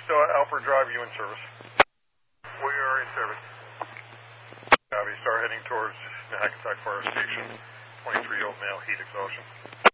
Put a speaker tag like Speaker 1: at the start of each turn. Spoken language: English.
Speaker 1: still at Alfred Drive, you in service?
Speaker 2: We are in service.
Speaker 1: Copy. Start heading towards the Hackensack Fire Station. 23 Old Male, heat exhaustion.